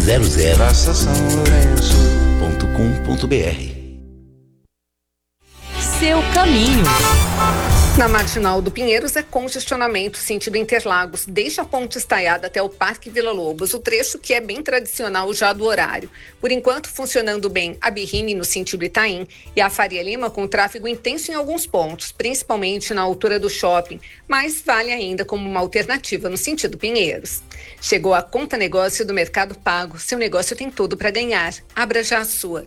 00.sãolourenço.com.br. Seu caminho. Na Marginal do Pinheiros é congestionamento sentido Interlagos, desde a Ponte Estaiada até o Parque Vila Lobos, o trecho que é bem tradicional já do horário. Por enquanto, funcionando bem a Birrime no sentido Itaim e a Faria Lima com tráfego intenso em alguns pontos, principalmente na altura do shopping, mas vale ainda como uma alternativa no sentido Pinheiros. Chegou a Conta Negócio do Mercado Pago. Seu negócio tem tudo para ganhar. Abra já a sua.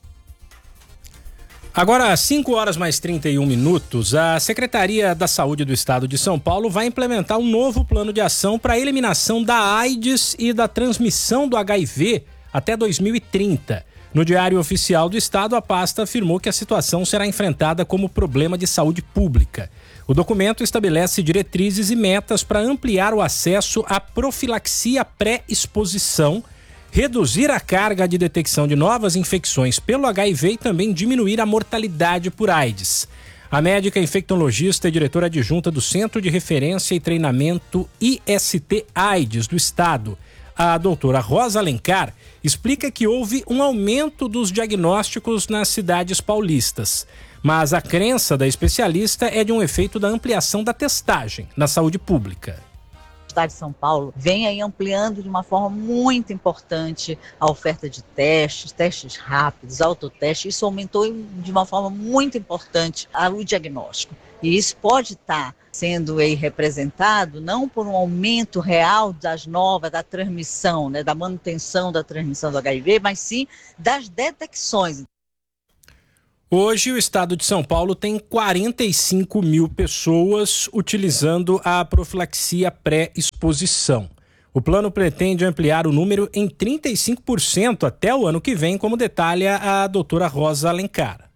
Agora, às 5h mais 31, a Secretaria da Saúde do Estado de São Paulo vai implementar um novo plano de ação para a eliminação da AIDS e da transmissão do HIV até 2030. No Diário Oficial do Estado, a pasta afirmou que a situação será enfrentada como problema de saúde pública. O documento estabelece diretrizes e metas para ampliar o acesso à profilaxia pré-exposição, reduzir a carga de detecção de novas infecções pelo HIV e também diminuir a mortalidade por AIDS. A médica infectologista e diretora adjunta do Centro de Referência e Treinamento IST-AIDS do Estado, a doutora Rosa Alencar, explica que houve um aumento dos diagnósticos nas cidades paulistas. Mas a crença da especialista é de um efeito da ampliação da testagem na saúde pública. O Estado de São Paulo vem aí ampliando de uma forma muito importante a oferta de testes rápidos, autotestes. Isso aumentou de uma forma muito importante o diagnóstico. E isso pode estar sendo aí representado não por um aumento real da transmissão, da manutenção da transmissão do HIV, mas sim das detecções. Hoje, o estado de São Paulo tem 45 mil pessoas utilizando a profilaxia pré-exposição. O plano pretende ampliar o número em 35% até o ano que vem, como detalha a doutora Rosa Alencar.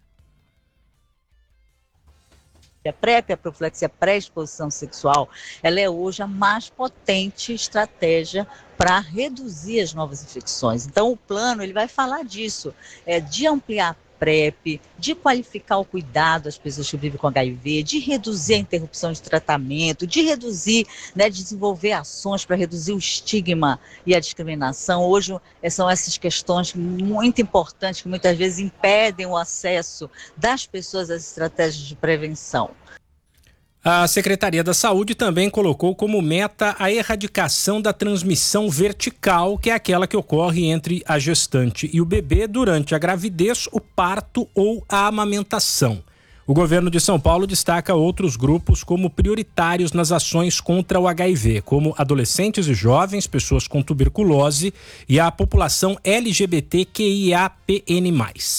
A PrEP, a profilaxia pré-exposição sexual, ela é hoje a mais potente estratégia para reduzir as novas infecções. Então, o plano ele vai falar disso, de ampliar PrEP, de qualificar o cuidado das pessoas que vivem com HIV, de reduzir a interrupção de tratamento, de reduzir, desenvolver ações para reduzir o estigma e a discriminação. Hoje são essas questões muito importantes que muitas vezes impedem o acesso das pessoas às estratégias de prevenção. A Secretaria da Saúde também colocou como meta a erradicação da transmissão vertical, que é aquela que ocorre entre a gestante e o bebê durante a gravidez, o parto ou a amamentação. O governo de São Paulo destaca outros grupos como prioritários nas ações contra o HIV, como adolescentes e jovens, pessoas com tuberculose e a população LGBTQIAPN+.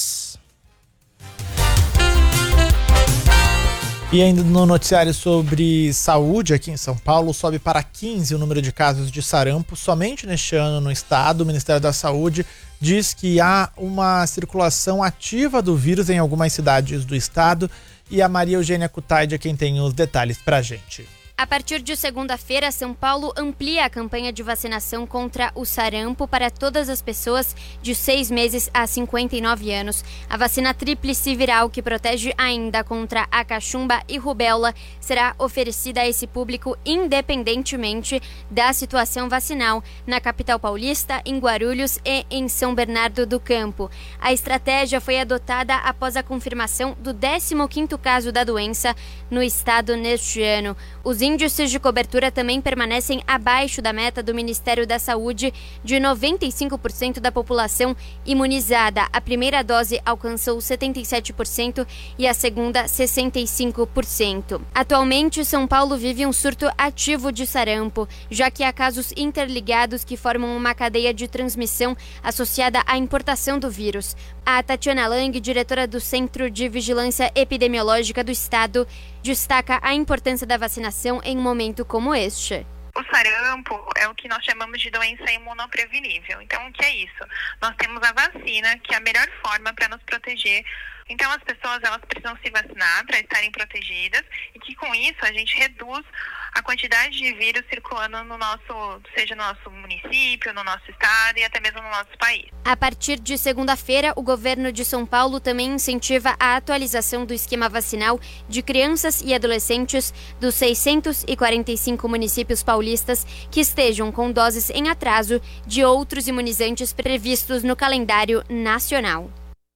E ainda no noticiário sobre saúde aqui em São Paulo, sobe para 15 o número de casos de sarampo somente neste ano no estado. O Ministério da Saúde diz que há uma circulação ativa do vírus em algumas cidades do estado. E a Maria Eugênia Cutaide é quem tem os detalhes para a gente. A partir de segunda-feira, São Paulo amplia a campanha de vacinação contra o sarampo para todas as pessoas de 6 meses a 59 anos. A vacina tríplice viral, que protege ainda contra a cachumba e rubéola, será oferecida a esse público independentemente da situação vacinal na capital paulista, em Guarulhos e em São Bernardo do Campo. A estratégia foi adotada após a confirmação do 15º caso da doença no estado neste ano. Os índices de cobertura também permanecem abaixo da meta do Ministério da Saúde de 95% da população imunizada. A primeira dose alcançou 77% e a segunda 65%. Atualmente, São Paulo vive um surto ativo de sarampo, já que há casos interligados que formam uma cadeia de transmissão associada à importação do vírus. A Tatiana Lang, diretora do Centro de Vigilância Epidemiológica do Estado, destaca a importância da vacinação em um momento como este. O sarampo é o que nós chamamos de doença imunoprevenível. Então, o que é isso? Nós temos a vacina, que é a melhor forma para nos proteger. Então, as pessoas elas precisam se vacinar para estarem protegidas e que, com isso, a gente reduz a quantidade de vírus circulando seja no nosso município, no nosso estado e até mesmo no nosso país. A partir de segunda-feira, o governo de São Paulo também incentiva a atualização do esquema vacinal de crianças e adolescentes dos 645 municípios paulistas paulistas que estejam com doses em atraso de outros imunizantes previstos no calendário nacional.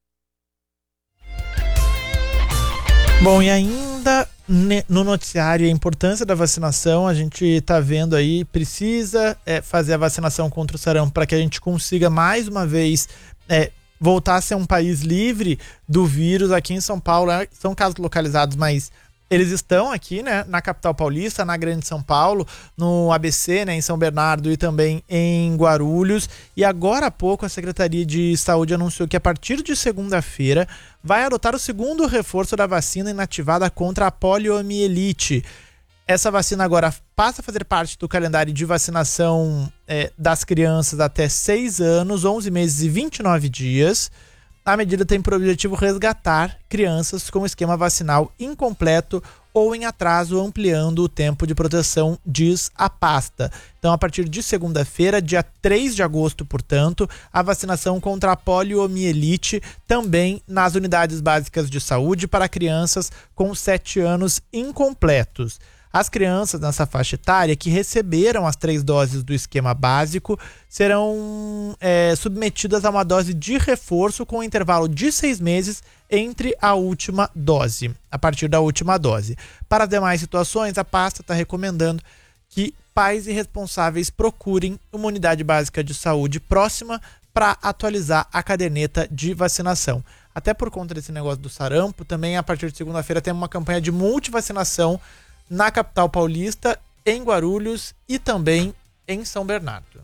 Bom, e ainda no noticiário a importância da vacinação, a gente está vendo aí, precisa fazer a vacinação contra o sarampo para que a gente consiga mais uma vez voltar a ser um país livre do vírus. Aqui em São Paulo são casos localizados, mas eles estão aqui, né, na capital paulista, na Grande São Paulo, no ABC, né, em São Bernardo e também em Guarulhos. E agora há pouco a Secretaria de Saúde anunciou que a partir de segunda-feira vai adotar o segundo reforço da vacina inativada contra a poliomielite. Essa vacina agora passa a fazer parte do calendário de vacinação das crianças até 6 anos, 11 meses e 29 dias. A medida tem por objetivo resgatar crianças com esquema vacinal incompleto ou em atraso, ampliando o tempo de proteção, diz a pasta. Então, a partir de segunda-feira, dia 3 de agosto, portanto, a vacinação contra a poliomielite também nas unidades básicas de saúde para crianças com 7 anos incompletos. As crianças nessa faixa etária que receberam as 3 doses do esquema básico serão submetidas a uma dose de reforço com um intervalo de 6 meses entre a última dose, a partir da última dose. Para as demais situações, a pasta está recomendando que pais e responsáveis procurem uma unidade básica de saúde próxima para atualizar a caderneta de vacinação. Até por conta desse negócio do sarampo, também a partir de segunda-feira tem uma campanha de multivacinação na capital paulista, em Guarulhos e também em São Bernardo.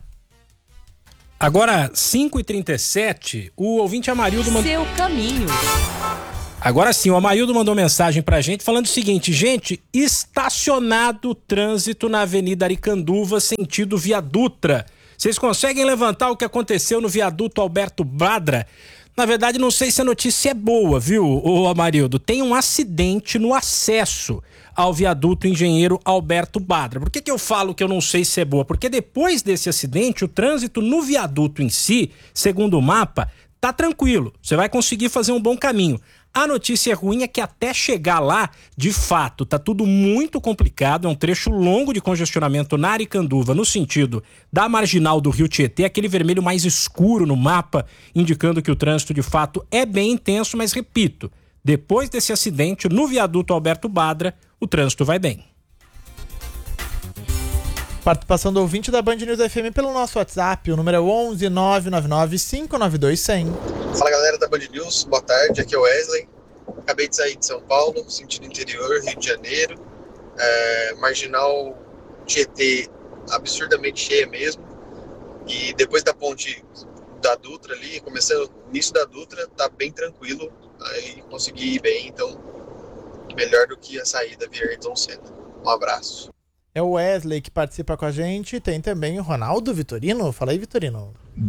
Agora, 5h37, o ouvinte Amarildo mandou... Seu caminho. Agora sim, o Amarildo mandou mensagem pra gente falando o seguinte: gente, estacionado o trânsito na Avenida Aricanduva, sentido Via Dutra. Vocês conseguem levantar o que aconteceu no viaduto Alberto Badra? Na verdade, não sei se a notícia é boa, viu, ô Amarildo? Tem um acidente no acesso ao viaduto Engenheiro Alberto Badra. Por que eu falo que eu não sei se é boa? Porque depois desse acidente, o trânsito no viaduto em si, segundo o mapa, tá tranquilo. Você vai conseguir fazer um bom caminho. A notícia ruim é que até chegar lá, de fato, tá tudo muito complicado. É um trecho longo de congestionamento na Aricanduva, no sentido da marginal do Rio Tietê, aquele vermelho mais escuro no mapa, indicando que o trânsito, de fato, é bem intenso, mas repito, depois desse acidente, no viaduto Alberto Badra, o trânsito vai bem. Participação do ouvinte da Band News FM pelo nosso WhatsApp, o número é 11 999 592 100. Fala galera da Band News, boa tarde, aqui é o Wesley. Acabei de sair de São Paulo, sentido interior, Rio de Janeiro. Marginal Tietê absurdamente cheia mesmo. E depois da ponte da Dutra ali, começando no início da Dutra, tá bem tranquilo. Aí consegui ir bem, então melhor do que a saída via Ayrton Senna. Um abraço. É o Wesley que participa com a gente. Tem também o Ronaldo Vitorino. Fala aí, Vitorino.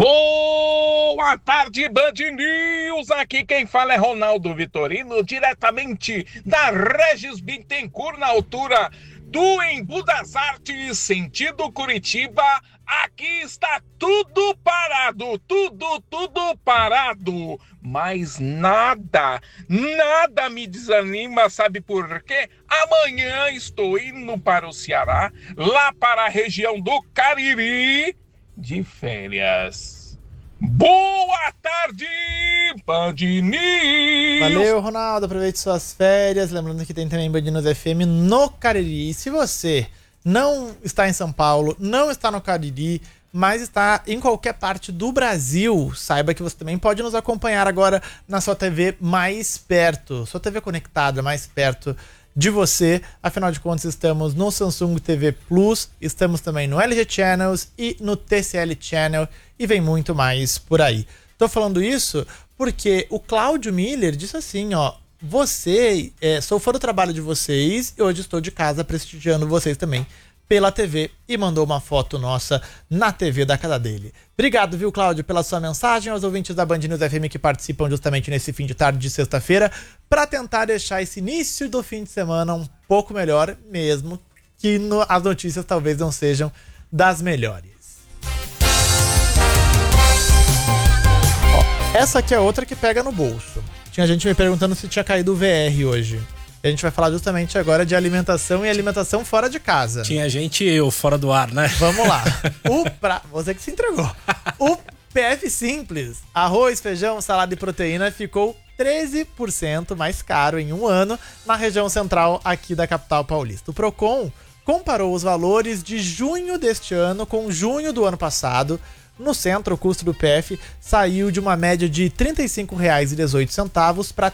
Boa tarde, Band News. Aqui quem fala é Ronaldo Vitorino, diretamente da Regis Bittencourt, na altura do Embu das Artes, sentido Curitiba. Aqui está tudo parado, tudo parado. Mas nada me desanima, sabe por quê? Amanhã estou indo para o Ceará, lá para a região do Cariri, de férias. Boa tarde, Band News! Valeu, Ronaldo, aproveite suas férias. Lembrando que tem também Band News FM no Cariri. E se você não está em São Paulo, não está no Cariri, mas está em qualquer parte do Brasil, saiba que você também pode nos acompanhar agora na sua TV mais perto, sua TV conectada mais perto de você. Afinal de contas, estamos no Samsung TV Plus, estamos também no LG Channels e no TCL Channel, e vem muito mais por aí. Tô falando isso porque o Cláudio Miller disse assim, ó: sou fã do trabalho de vocês e hoje estou de casa prestigiando vocês também pela TV, e mandou uma foto nossa na TV da casa dele. Obrigado, viu, Cláudio, pela sua mensagem, aos ouvintes da Band News FM que participam justamente nesse fim de tarde de sexta-feira, para tentar deixar esse início do fim de semana um pouco melhor, mesmo que as notícias talvez não sejam das melhores. Ó, essa aqui é outra que pega no bolso. Tinha gente me perguntando se tinha caído o VR hoje. A gente vai falar justamente agora de alimentação e alimentação fora de casa. Tinha gente e eu fora do ar, né? Vamos lá. Você que se entregou. O PF Simples, arroz, feijão, salada e proteína, ficou 13% mais caro em um ano na região central aqui da capital paulista. O Procon comparou os valores de junho deste ano com junho do ano passado. No centro, o custo do PF saiu de uma média de R$ 35,18 para R$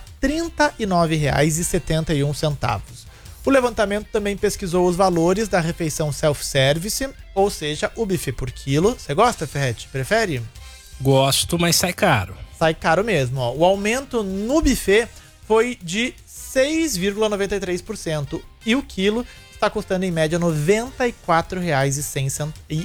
39,71. O levantamento também pesquisou os valores da refeição self-service, ou seja, o buffet por quilo. Você gosta, Ferretti? Prefere? Gosto, mas sai caro. Sai caro mesmo. Ó. O aumento no buffet foi de 6,93% e o quilo está custando em média R$ 94,11. R$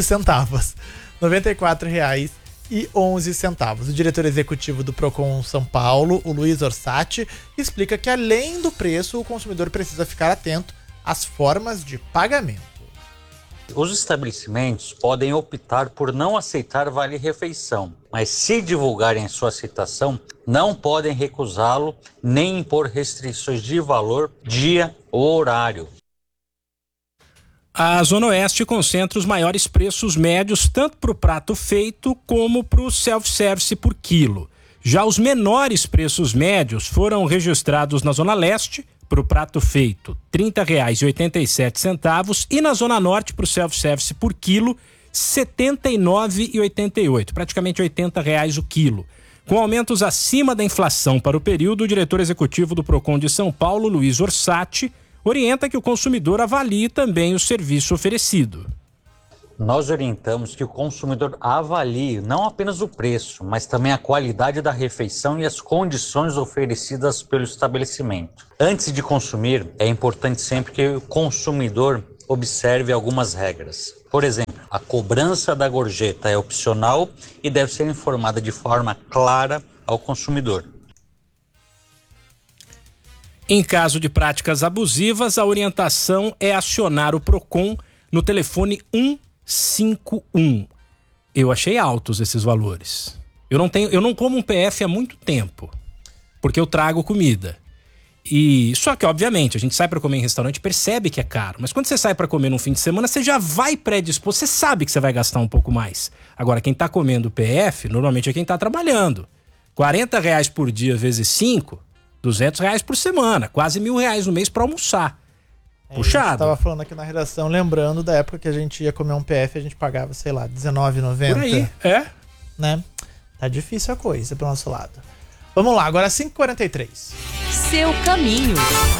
94,11. O diretor executivo do Procon São Paulo, o Luiz Orsatti, explica que além do preço, o consumidor precisa ficar atento às formas de pagamento. Os estabelecimentos podem optar por não aceitar vale-refeição, mas se divulgarem sua aceitação, não podem recusá-lo nem impor restrições de valor, dia ou horário. A Zona Oeste concentra os maiores preços médios tanto para o prato feito como para o self-service por quilo. Já os menores preços médios foram registrados na Zona Leste, para o prato feito, R$ 30,87 e na Zona Norte, para o self-service por quilo, R$ 79,88, praticamente R$ 80 o quilo. Com aumentos acima da inflação para o período, o diretor executivo do Procon de São Paulo, Luiz Orsatti, orienta que o consumidor avalie também o serviço oferecido. Nós orientamos que o consumidor avalie não apenas o preço, mas também a qualidade da refeição e as condições oferecidas pelo estabelecimento. Antes de consumir, é importante sempre que o consumidor observe algumas regras. Por exemplo, a cobrança da gorjeta é opcional e deve ser informada de forma clara ao consumidor. Em caso de práticas abusivas, a orientação é acionar o Procon no telefone 151. Eu achei altos esses valores. Eu não como um PF há muito tempo, porque eu trago comida. E só que, obviamente, a gente sai para comer em restaurante e percebe que é caro. Mas quando você sai para comer num fim de semana, você já vai predisposto, você sabe que você vai gastar um pouco mais. Agora, quem tá comendo PF, normalmente é quem tá trabalhando. R$40 por dia vezes 5, R$200 por semana, quase R$1.000 no mês para almoçar. Puxado. Eu tava falando aqui na redação, lembrando da época que a gente ia comer um PF, a gente pagava, sei lá, R$19,90. Por aí, é. Né? Tá difícil a coisa pro nosso lado. Vamos lá, agora 5h43. Seu caminho.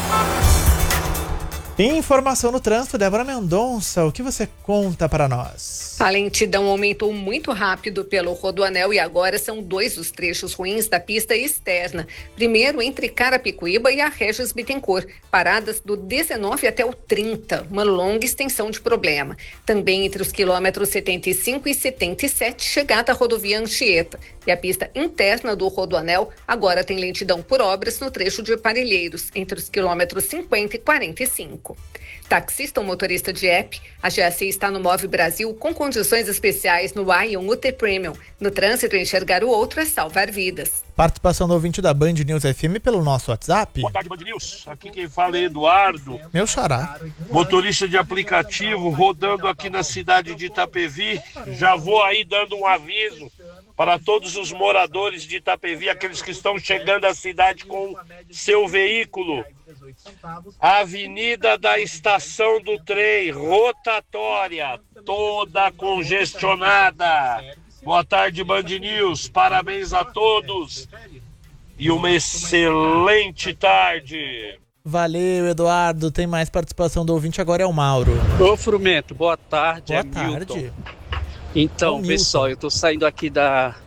Informação no trânsito, Débora Mendonça, o que você conta para nós? A lentidão aumentou muito rápido pelo Rodoanel e agora são 2 os trechos ruins da pista externa. Primeiro, entre Carapicuíba e a Regis Bittencourt, paradas do 19 até o 30, uma longa extensão de problema. Também entre os quilômetros 75 e 77, chegada à rodovia Anchieta. E a pista interna do Rodoanel agora tem lentidão por obras no trecho de Parelheiros, entre os quilômetros 50 e 45. Taxista ou motorista de app, a GAC está no Move Brasil com condições especiais no Ion UT Premium. No trânsito, enxergar o outro é salvar vidas. Participação do ouvinte da Band News FM pelo nosso WhatsApp. Boa tarde, Band News. Aqui quem fala é Eduardo. Meu xará. Motorista de aplicativo, rodando aqui na cidade de Itapevi. Já vou aí dando um aviso para todos os moradores de Itapevi, aqueles que estão chegando à cidade com seu veículo. A Avenida da Estação do Trem, rotatória, toda congestionada. Boa tarde, Band News. Parabéns a todos e uma excelente tarde. Valeu, Eduardo. Tem mais participação do ouvinte, agora é o Mauro. Ô, Frumento, boa tarde. Boa tarde. Milton. Então, pessoal, eu tô saindo aqui da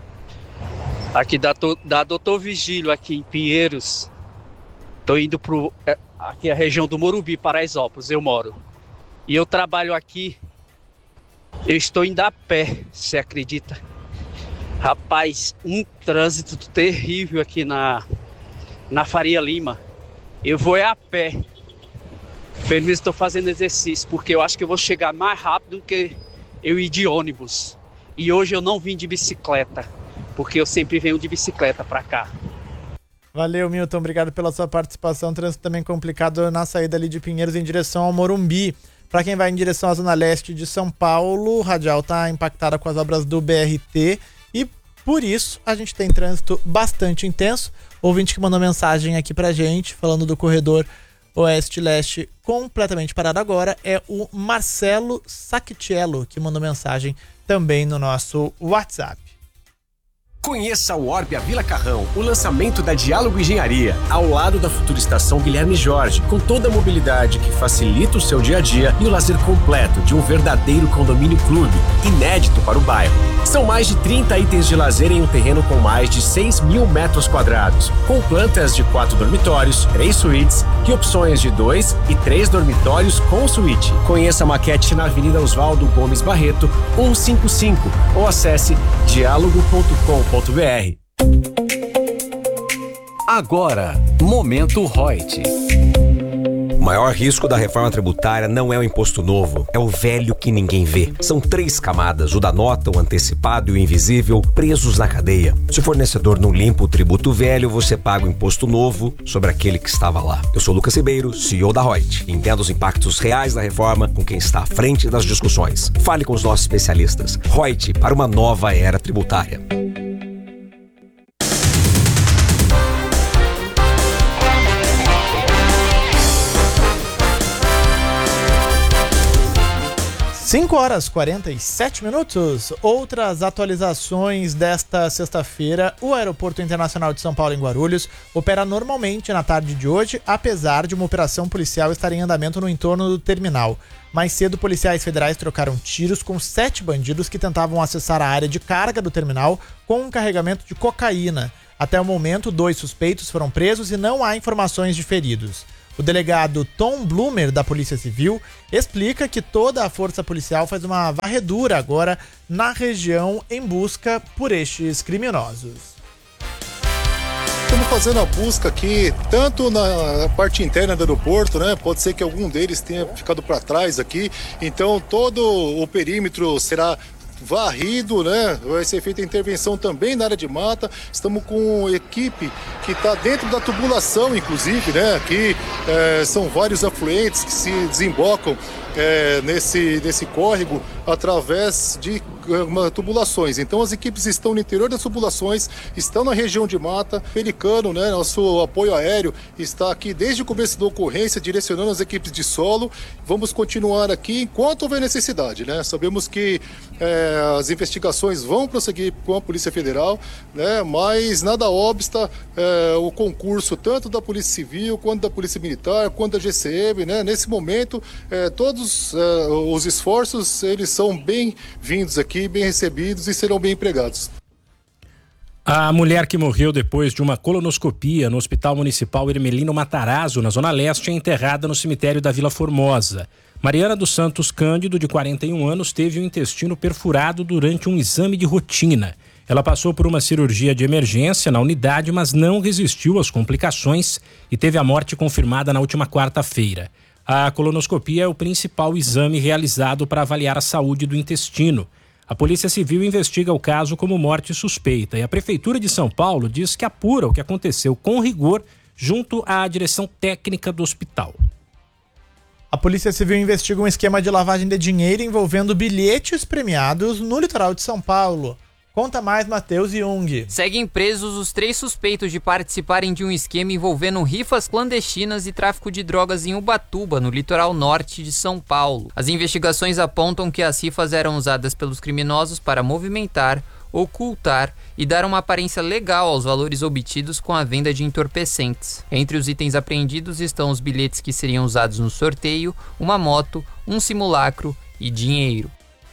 Doutor Vigílio, aqui em Pinheiros. Tô indo aqui a região do Morumbi, Paraisópolis, eu moro. E eu trabalho aqui, eu estou indo a pé, você acredita? Rapaz, um trânsito terrível aqui na Faria Lima. Eu vou a pé. Pelo menos estou fazendo exercício, porque eu acho que eu vou chegar mais rápido do que eu ir de ônibus. E hoje eu não vim de bicicleta, porque eu sempre venho de bicicleta para cá. Valeu, Milton. Obrigado pela sua participação. Trânsito também complicado na saída ali de Pinheiros em direção ao Morumbi. Para quem vai em direção à zona leste de São Paulo, radial está impactada com as obras do BRT e por isso a gente tem trânsito bastante intenso. Ouvinte que mandou mensagem aqui pra gente falando do corredor oeste-leste completamente parado agora é o Marcelo Sacchiello, que mandou mensagem também no nosso WhatsApp. Conheça o Orbia Vila Carrão, o lançamento da Diálogo Engenharia, ao lado da futura estação Guilherme Jorge, com toda a mobilidade que facilita o seu dia a dia e o lazer completo de um verdadeiro condomínio clube, inédito para o bairro. São mais de 30 itens de lazer em um terreno com mais de 6 mil metros quadrados, com plantas de 4 dormitórios, 3 suítes e opções de 2 e 3 dormitórios com suíte. Conheça a maquete na Avenida Oswaldo Gomes Barreto, 155, ou acesse diálogo.com.br. Agora, Momento Reut. O maior risco da reforma tributária não é o imposto novo, é o velho que ninguém vê. São 3 camadas, o da nota, o antecipado e o invisível, presos na cadeia. Se o fornecedor não limpa o tributo velho, você paga o imposto novo sobre aquele que estava lá. Eu sou Lucas Ribeiro, CEO da Reut. Entenda os impactos reais da reforma com quem está à frente das discussões. Fale com os nossos especialistas. Reut, para uma nova era tributária. Cinco horas 47 minutos. Outras atualizações desta sexta-feira. O Aeroporto Internacional de São Paulo, em Guarulhos, opera normalmente na tarde de hoje, apesar de uma operação policial estar em andamento no entorno do terminal. Mais cedo, policiais federais trocaram tiros com 7 bandidos que tentavam acessar a área de carga do terminal com um carregamento de cocaína. Até o momento, 2 suspeitos foram presos e não há informações de feridos. O delegado Tom Blumer, da Polícia Civil, explica que toda a força policial faz uma varredura agora na região em busca por estes criminosos. Estamos fazendo a busca aqui, tanto na parte interna do aeroporto, né? Pode ser que algum deles tenha ficado para trás aqui, então todo o perímetro será varrido, né? Vai ser feita a intervenção também na área de mata. Estamos com equipe que está dentro da tubulação, inclusive, né? Aqui são vários afluentes que se desembocam nesse córrego através de tubulações. Então as equipes estão no interior das tubulações, estão na região de mata. Pelicano, né, nosso apoio aéreo, está aqui desde o começo da ocorrência, direcionando as equipes de solo. Vamos continuar aqui enquanto houver necessidade, né? Sabemos que as investigações vão prosseguir com a Polícia Federal, né? Mas nada obsta o concurso tanto da Polícia Civil, quanto da Polícia Militar, quanto da GCM, né? Nesse momento, todos os esforços, eles são bem-vindos aqui, bem recebidos e serão bem empregados. A mulher que morreu depois de uma colonoscopia no Hospital Municipal Hermelino Matarazzo, na Zona Leste, é enterrada no cemitério da Vila Formosa. Mariana dos Santos Cândido, de 41 anos, teve o intestino perfurado durante um exame de rotina. Ela passou por uma cirurgia de emergência na unidade, mas não resistiu às complicações e teve a morte confirmada na última quarta-feira. A colonoscopia é o principal exame realizado para avaliar a saúde do intestino. A Polícia Civil investiga o caso como morte suspeita e a Prefeitura de São Paulo diz que apura o que aconteceu com rigor junto à direção técnica do hospital. A Polícia Civil investiga um esquema de lavagem de dinheiro envolvendo bilhetes premiados no litoral de São Paulo. Conta mais, Matheus Jung. Seguem presos os 3 suspeitos de participarem de um esquema envolvendo rifas clandestinas e tráfico de drogas em Ubatuba, no litoral norte de São Paulo. As investigações apontam que as rifas eram usadas pelos criminosos para movimentar, ocultar e dar uma aparência legal aos valores obtidos com a venda de entorpecentes. Entre os itens apreendidos estão os bilhetes que seriam usados no sorteio, uma moto, um simulacro e dinheiro.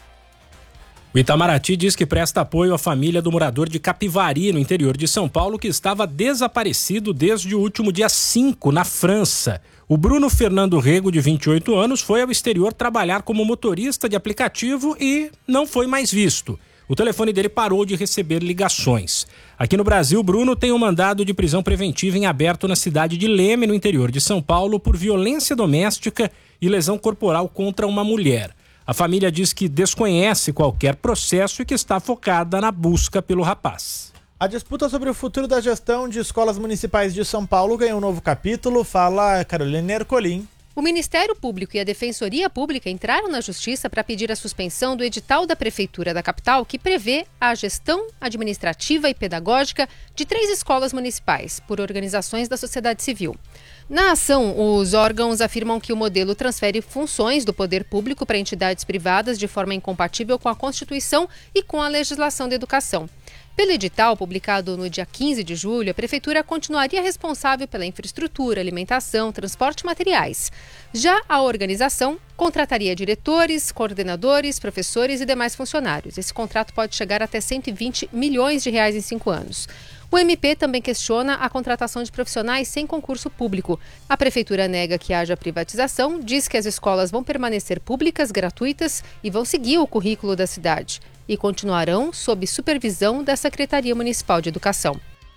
O Itamaraty diz que presta apoio à família do morador de Capivari, no interior de São Paulo, que estava desaparecido desde o último dia 5, na França. O Bruno Fernando Rego, de 28 anos, foi ao exterior trabalhar como motorista de aplicativo e não foi mais visto. O telefone dele parou de receber ligações. Aqui no Brasil, Bruno tem um mandado de prisão preventiva em aberto na cidade de Leme, no interior de São Paulo, por violência doméstica e lesão corporal contra uma mulher. A família diz que desconhece qualquer processo e que está focada na busca pelo rapaz. A disputa sobre o futuro da gestão de escolas municipais de São Paulo ganhou um novo capítulo. Fala Carolina Ercolim. O Ministério Público e a Defensoria Pública entraram na Justiça para pedir a suspensão do edital da Prefeitura da capital que prevê a gestão administrativa e pedagógica de 3 escolas municipais por organizações da sociedade civil. Na ação, os órgãos afirmam que o modelo transfere funções do poder público para entidades privadas de forma incompatível com a Constituição e com a legislação da educação. Pelo edital, publicado no dia 15 de julho, a Prefeitura continuaria responsável pela infraestrutura, alimentação, transporte e materiais. Já a organização contrataria diretores, coordenadores, professores e demais funcionários. Esse contrato pode chegar até 120 milhões de reais em 5 anos. O MP também questiona a contratação de profissionais sem concurso público. A Prefeitura nega que haja privatização, diz que as escolas vão permanecer públicas, gratuitas e vão seguir o currículo da cidade. E continuarão sob supervisão da Secretaria Municipal de Educação.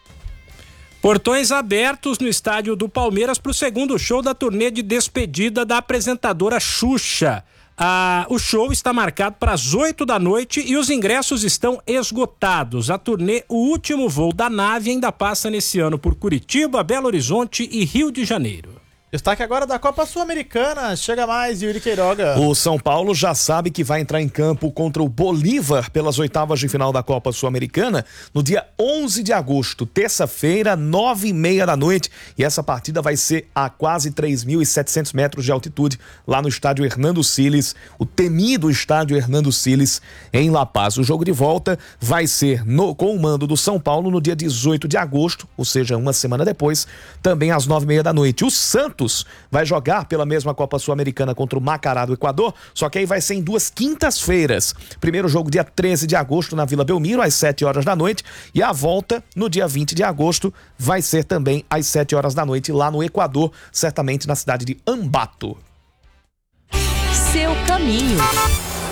Portões abertos no estádio do Palmeiras para o segundo show da turnê de despedida da apresentadora Xuxa. O show está marcado para as 8 da noite e os ingressos estão esgotados. A turnê O Último Voo da Nave ainda passa nesse ano por Curitiba, Belo Horizonte e Rio de Janeiro. Destaque agora da Copa Sul-Americana. Chega mais, Yuri Queiroga. O São Paulo já sabe que vai entrar em campo contra o Bolívar pelas oitavas de final da Copa Sul-Americana no dia 11 de agosto, terça-feira, 9h30 da noite. E essa partida vai ser a quase 3.700 metros de altitude lá no estádio Hernando Siles, o temido estádio Hernando Siles, em La Paz. O jogo de volta vai ser com o mando do São Paulo no dia 18 de agosto, ou seja, uma semana depois, também às 9h30 da noite. O Santos vai jogar pela mesma Copa Sul-Americana contra o Macará do Equador, só que aí vai ser em 2 quintas-feiras. Primeiro jogo dia 13 de agosto na Vila Belmiro, às 7 horas da noite, e a volta no dia 20 de agosto vai ser também às 7 horas da noite lá no Equador, certamente na cidade de Ambato. Seu caminho.